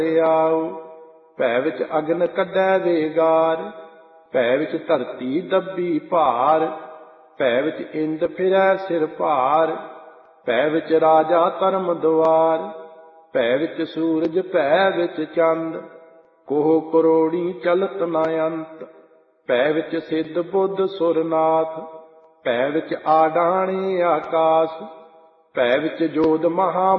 ਆਉ। ਭੈ ਵਿੱਚ ਅਗਨ ਕੱਢੈ ਵੇਗਾਰ, ਭੈ ਵਿੱਚ ਧਰਤੀ ਦੱਬੀ ਭਾਰ। ਭੈ ਵਿੱਚ ਇੰਦ ਫਿਰੈ ਸਿਰ ਭਾਰ, ਭੈ ਵਿੱਚ ਰਾਜਾ ਧਰਮ ਦੁਆਰ। ਭੈ ਵਿੱਚ ਸੂਰਜ ਭੈ ਵਿੱਚ ਚੰਦ, ਕੋਹ ਕਰੋੜੀ ਚਲਤ ਨ ਅੰਤ। ਭੈ ਵਿੱਚ ਸਿੱਧ ਬੁੱਧ ਸੁਰਨਾਥ, ਭੈ ਵਿੱਚ ਆਡਾਣੇ ਆਕਾਸ। ਭੈ ਵਿੱਚ ਜੋਧ ਮਹਾ